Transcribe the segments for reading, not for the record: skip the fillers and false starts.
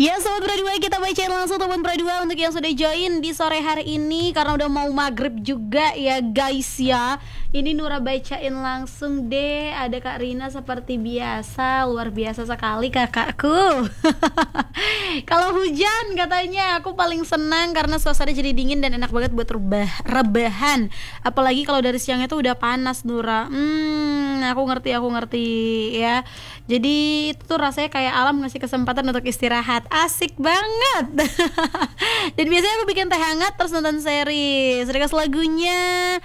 Ya Sobat Pradua, kita bacain langsung Sobat Pradua untuk yang sudah join di sore hari ini. Karena udah mau maghrib juga ya guys ya. Ini Nura bacain langsung deh. Ada Kak Rina seperti biasa. Luar biasa sekali kakakku. Kalau hujan katanya aku paling senang karena suasana jadi dingin dan enak banget buat rebahan. Apalagi kalau dari siangnya tuh udah panas Nura. Aku ngerti ya. Jadi itu tuh rasanya kayak alam ngasih kesempatan untuk istirahat. Asik banget. Dan biasanya aku bikin teh hangat terus nonton series. Request lagunya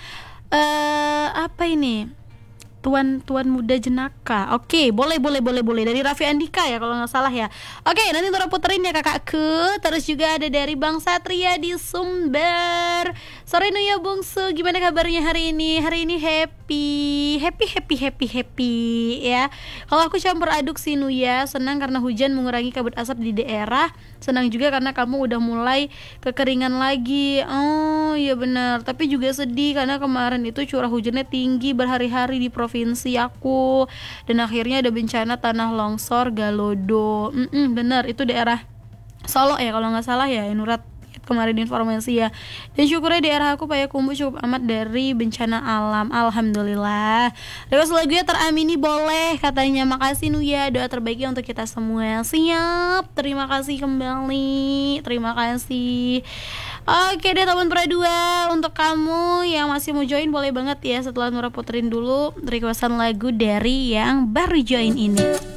apa ini? Tuan Muda Jenaka. Oke, boleh dari Raffi Andika ya kalau nggak salah ya. Oke, nanti Nora puterin ya kakakku. Terus juga ada dari Bang Satria di Sumber. Sore Nuya Bungsu, gimana kabarnya hari ini? Hari ini happy ya. Kalau aku campur aduk sih Nuya, senang karena hujan mengurangi kabut asap di daerah. Senang juga karena kamu udah mulai kekeringan lagi. Oh iya benar. Tapi juga sedih karena kemarin itu curah hujannya tinggi berhari-hari di provinsi aku. Dan akhirnya ada bencana tanah longsor Galodo. Benar, itu daerah Solo ya kalau nggak salah ya Nurat kemarin informasi ya. Dan syukurnya daerah aku Payakumbuh cukup amat dari bencana alam. Alhamdulillah. Request lagunya teramini boleh katanya. Makasih Nuya, doa terbaiknya untuk kita semua. Siap. Terima kasih kembali. Terima kasih. Oke deh teman Pradua, untuk kamu yang masih mau join boleh banget ya setelah Nura puterin dulu requestan lagu dari yang baru join ini.